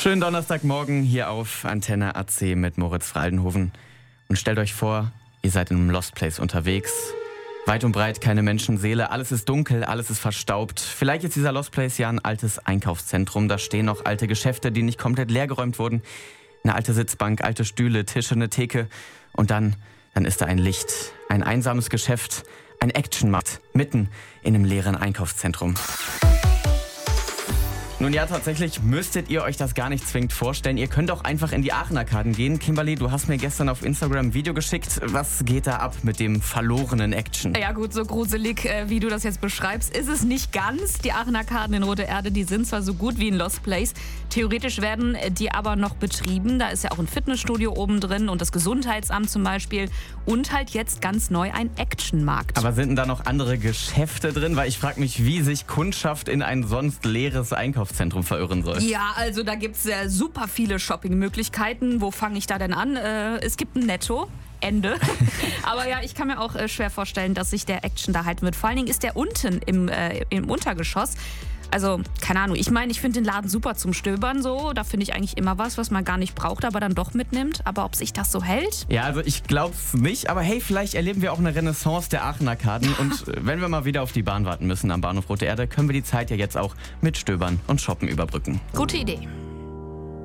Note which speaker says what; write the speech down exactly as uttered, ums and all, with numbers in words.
Speaker 1: Schönen Donnerstagmorgen hier auf Antenne A C mit Moritz Fraldenhoven. Und stellt euch vor, ihr seid in einem Lost Place unterwegs. Weit und breit keine Menschenseele, alles ist dunkel, alles ist verstaubt. Vielleicht ist dieser Lost Place ja ein altes Einkaufszentrum. Da stehen noch alte Geschäfte, die nicht komplett leergeräumt wurden. Eine alte Sitzbank, alte Stühle, Tische, eine Theke. Und dann, dann ist da ein Licht, ein einsames Geschäft, ein Actionmarkt, mitten in einem leeren Einkaufszentrum. Nun ja, tatsächlich müsstet ihr euch das gar nicht zwingend vorstellen. Ihr könnt auch einfach in die Aachen-Arkaden gehen. Kimberly, du hast mir gestern auf Instagram ein Video geschickt. Was geht da ab mit dem verlorenen Action?
Speaker 2: Ja gut, so gruselig, äh, wie du das jetzt beschreibst, ist es nicht ganz. Die Aachen-Arkaden in Rote Erde, die sind zwar so gut wie ein Lost Place. Theoretisch werden die aber noch betrieben. Da ist ja auch ein Fitnessstudio oben drin und das Gesundheitsamt zum Beispiel. Und halt jetzt ganz neu ein Actionmarkt.
Speaker 1: Aber sind denn da noch andere Geschäfte drin? Weil ich frage mich, wie sich Kundschaft in ein sonst leeres Einkaufszentrum verirren soll.
Speaker 2: Ja, also da gibt es äh, super viele Shoppingmöglichkeiten. Wo fange ich da denn an? Äh, es gibt ein Netto. Ende. Aber ja, ich kann mir auch äh, schwer vorstellen, dass sich der Action da halten wird. Vor allen Dingen ist der unten im, äh, im Untergeschoss. Also, keine Ahnung, ich meine, ich finde den Laden super zum Stöbern so. Da finde ich eigentlich immer was, was man gar nicht braucht, aber dann doch mitnimmt. Aber ob sich das so hält?
Speaker 1: Ja, also ich glaube es nicht. Aber hey, vielleicht erleben wir auch eine Renaissance der Aachen-Arkaden. Und äh, wenn wir mal wieder auf die Bahn warten müssen am Bahnhof Rote Erde, können wir die Zeit ja jetzt auch mit Stöbern und Shoppen überbrücken.
Speaker 2: Gute Idee.